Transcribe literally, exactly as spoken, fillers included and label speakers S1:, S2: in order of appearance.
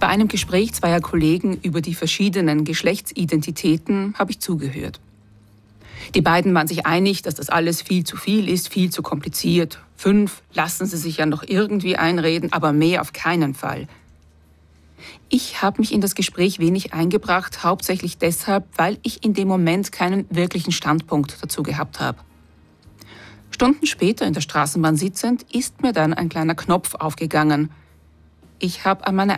S1: Bei einem Gespräch zweier Kollegen über die verschiedenen Geschlechtsidentitäten habe ich zugehört. Die beiden waren sich einig, dass das alles viel zu viel ist, viel zu kompliziert. Fünf lassen sie sich ja noch irgendwie einreden, aber mehr auf keinen Fall. Ich habe mich in das Gespräch wenig eingebracht, hauptsächlich deshalb, weil ich in dem Moment keinen wirklichen Standpunkt dazu gehabt habe. Stunden später in der Straßenbahn sitzend ist mir dann ein kleiner Knopf aufgegangen. Ich habe an meine